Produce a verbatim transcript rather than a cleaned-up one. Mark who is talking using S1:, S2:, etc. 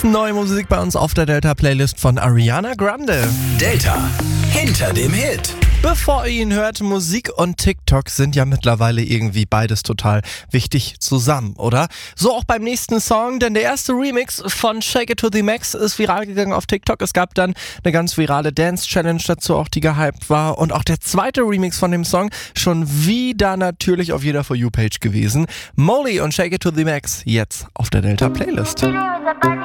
S1: Jetzt neue Musik bei uns auf der Delta-Playlist von Ariana Grande.
S2: Delta, hinter dem Hit.
S1: Bevor ihr ihn hört, Musik und TikTok sind ja mittlerweile irgendwie beides total wichtig zusammen, oder? So auch beim nächsten Song, denn der erste Remix von Shake It to the Max ist viral gegangen auf TikTok. Es gab dann eine ganz virale Dance-Challenge dazu, auch die gehypt war. Und auch der zweite Remix von dem Song schon wieder natürlich auf jeder For You-Page gewesen. Molly und Shake It to the Max jetzt auf der Delta-Playlist.